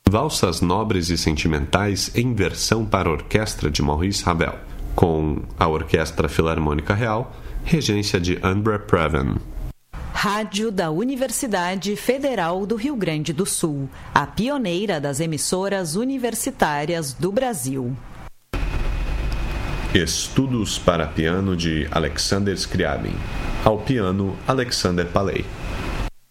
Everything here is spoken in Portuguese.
Valsas nobres e sentimentais em versão para orquestra de Maurice Ravel, com a Orquestra Filarmônica Real, regência de Andre Previn. Rádio da Universidade Federal do Rio Grande do Sul, a pioneira das emissoras universitárias do Brasil. Estudos para piano de Alexander Scriabin. Ao piano, Alexander Paley.